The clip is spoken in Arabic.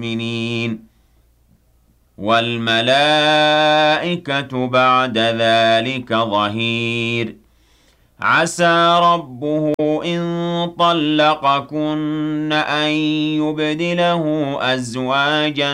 المؤمنين والملائكة بعد ذلك ظهير عسى ربه إن طلقكن أن يبدله أزواجا